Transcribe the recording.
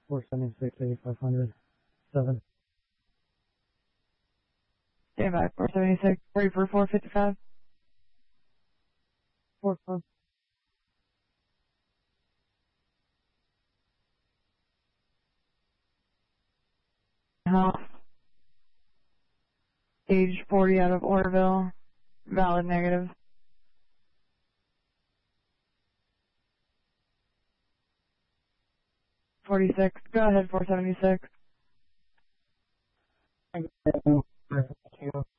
476, 8500, 7. Stand by, 476, ready for 455. 4, 5. Stage 40 out of Orville, valid negative. 46, go ahead, 476. Thank you.